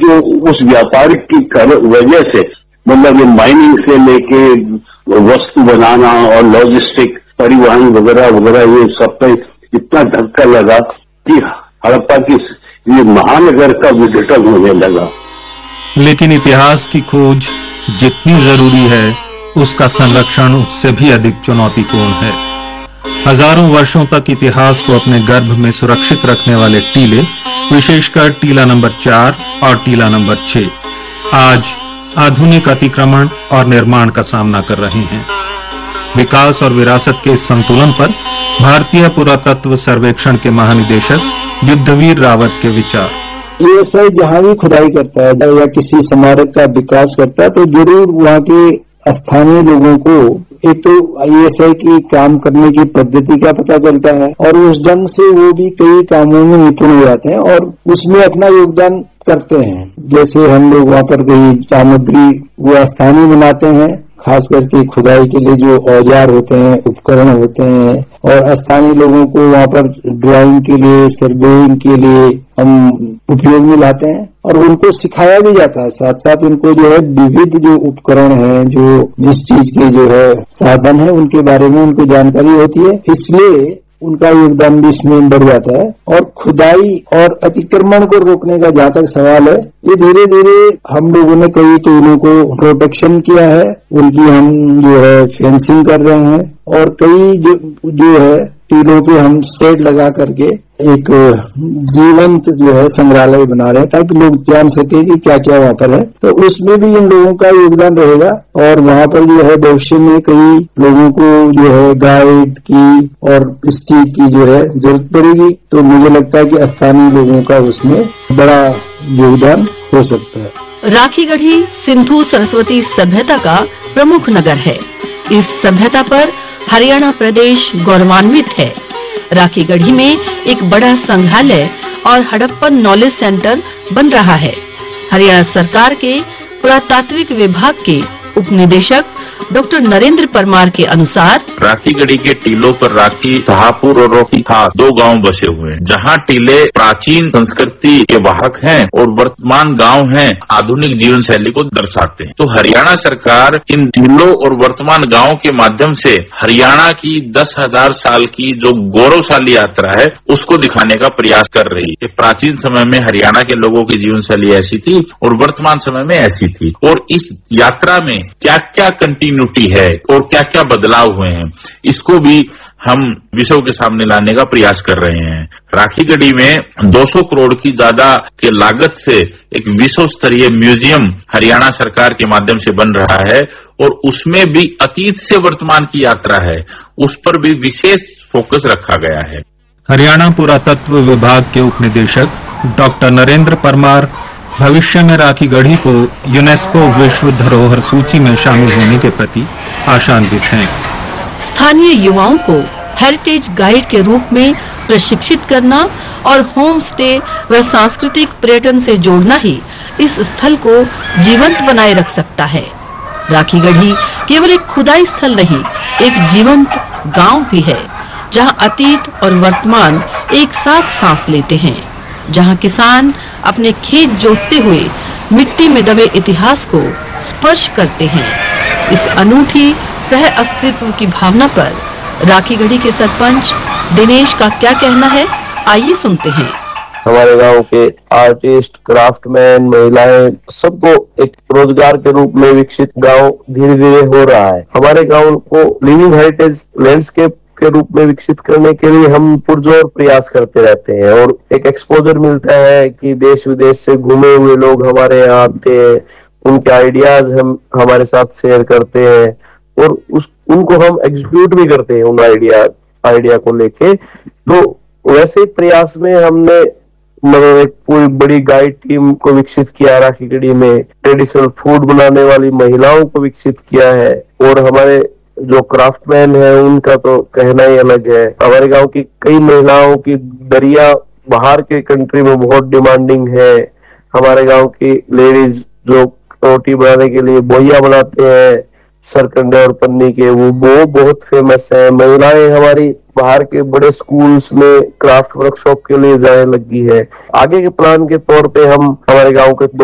जो उस व्यापारिक की वजह से मतलब ये माइनिंग से लेके वस्तु बनाना और लॉजिस्टिक परिवहन वगैरह वगैरह ये सब पे इतना धक्का लगा कि हड़प्पा की ये महानगर का विघटन होने लगा। लेकिन इतिहास की खोज जितनी जरूरी है, उसका संरक्षण उससे भी अधिक चुनौतीपूर्ण है। हजारों वर्षों तक इतिहास को अपने गर्भ में सुरक्षित रखने वाले टीले, विशेषकर टीला नंबर 4 और टीला नंबर 6, आज आधुनिक अतिक्रमण और निर्माण का सामना कर रहे हैं। विकास और विरासत के इस संतुलन पर भारतीय पुरातत्व सर्वेक्षण के महानिदेशक युद्धवीर रावत के विचार। ईएसआई जहां भी खुदाई करता है या किसी स्मारक का विकास करता है तो जरूर वहाँ के स्थानीय लोगों को एक तो ईएसआई की काम करने की पद्धति का पता चलता है और उस ढंग से वो भी कई कामों में निपुण हो जाते हैं और उसमें अपना योगदान करते हैं। जैसे हम लोग वहाँ पर कई सामग्री वो स्थानीय बनाते हैं, खास करके खुदाई के लिए जो औजार होते हैं, उपकरण होते हैं, और स्थानीय लोगों को वहाँ पर ड्राइंग के लिए, सर्वेइंग के लिए हम उपयोग में लाते हैं और उनको सिखाया भी जाता है। साथ साथ उनको जो है विविध जो उपकरण हैं, जो जिस चीज के जो है साधन है, उनके बारे में उनको जानकारी होती है, इसलिए उनका योगदान भी इसमें बढ़ जाता है। और खुदाई और अतिक्रमण को रोकने का जहाँ तक सवाल है, ये धीरे धीरे हम लोगों ने कई टीलों को प्रोटेक्शन किया है, उनकी हम जो है फेंसिंग कर रहे हैं और कई जो है टीलों पे हम शेड लगा करके एक जीवंत जो है संग्रहालय बना रहे हैं ताकि लोग जान सके कि क्या क्या वहाँ पर है। तो उसमें भी इन लोगों का योगदान रहेगा और वहाँ पर जो है भविष्य में कई लोगों को जो है गाइड की और इस चीज की जो है जरूरत पड़ेगी। तो मुझे लगता है कि स्थानीय लोगों का उसमें बड़ा योगदान हो सकता है। राखीगढ़ी सिंधु सरस्वती सभ्यता का प्रमुख नगर है। इस सभ्यता पर हरियाणा प्रदेश गौरवान्वित है। राखीगढ़ी में एक बड़ा संग्रहालय और हड़प्पन नॉलेज सेंटर बन रहा है। हरियाणा सरकार के पुरातात्विक विभाग के उपनिदेशक डॉक्टर नरेंद्र परमार के अनुसार राखीगढ़ी के टीलों पर राखी, शाहपुर और रोकी खास 2 गांव बसे हुए हैं, जहां टीले प्राचीन संस्कृति के वाहक हैं और वर्तमान गांव हैं आधुनिक जीवन शैली को दर्शाते हैं। तो हरियाणा सरकार इन टीलों और वर्तमान गांव के माध्यम से हरियाणा की 10,000 साल की जो गौरवशाली यात्रा है उसको दिखाने का प्रयास कर रही है। प्राचीन समय में हरियाणा के लोगों की जीवन शैली ऐसी थी और वर्तमान समय में ऐसी थी, और इस यात्रा में क्या क्या कंटिन्यूटी है और क्या क्या बदलाव हुए हैं, इसको भी हम विश्व के सामने लाने का प्रयास कर रहे हैं। राखीगढ़ी में 200 करोड़ की ज्यादा के लागत से एक विश्व स्तरीय म्यूजियम हरियाणा सरकार के माध्यम से बन रहा है और उसमें भी अतीत से वर्तमान की यात्रा है, उस पर भी विशेष फोकस रखा गया है। हरियाणा पुरातत्व विभाग के उपनिदेशक डॉक्टर नरेंद्र परमार भविष्य में राखीगढ़ी को यूनेस्को विश्व धरोहर सूची में शामिल होने के प्रति आशान्वित हैं। स्थानीय युवाओं को हेरिटेज गाइड के रूप में प्रशिक्षित करना और होम स्टे व सांस्कृतिक पर्यटन से जोड़ना ही इस स्थल को जीवंत बनाए रख सकता है। राखीगढ़ी केवल एक खुदाई स्थल नहीं, एक जीवंत गांव भी है, जहां अतीत और वर्तमान एक साथ सांस लेते हैं, जहां किसान अपने खेत जोतते हुए मिट्टी में दबे इतिहास को स्पर्श करते हैं। इस अनूठी सह अस्तित्व की भावना पर राखीगढ़ी के सरपंच दिनेश का क्या कहना है, आइए सुनते हैं। हमारे गांव के आर्टिस्ट, क्राफ्टमैन, महिलाएं, सबको एक रोजगार के रूप में विकसित गांव धीरे धीरे हो रहा है। हमारे गांव को लिविंग हेरिटेज लैंडस्केप के रूप में विकसित करने के लिए हम पुरजोर प्रयास करते रहते हैं और एक एक्सपोजर मिलता है कि देश विदेश से घूमे हुए लोग हमारे यहाँ आते हैं, उनके आइडियाज हम हमारे साथ शेयर करते हैं और उनको हम एग्जीक्यूट भी करते हैं उन आइडिया को लेके। तो वैसे प्रयास में हमने मतलब एक पूरी बड़ी गाइड टीम को विकसित किया, राखीगढ़ी में ट्रेडिशनल फूड बनाने वाली महिलाओं को विकसित किया है और हमारे जो क्राफ्टमैन है उनका तो कहना ही अलग है। हमारे गांव की कई महिलाओं की दरिया बाहर के कंट्री में बहुत डिमांडिंग है। हमारे गांव की लेडीज जो रोटी बनाने के लिए बोइया बनाते हैं सरकंडे और पन्नी के, वो बहुत फेमस है। महिलाएं हमारी बाहर के बड़े स्कूल्स में क्राफ्ट वर्कशॉप के लिए जाने लगी है। आगे के प्लान के तौर पे हम हमारे गांव के